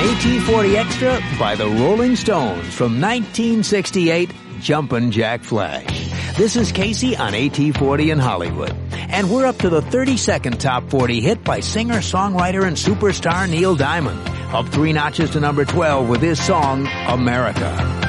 AT-40 Extra by the Rolling Stones from 1968, Jumpin' Jack Flash. This is Casey on AT-40 in Hollywood. And we're up to the 32nd Top 40 hit by singer, songwriter, and superstar Neil Diamond. Up 3 notches to number 12 with his song, America.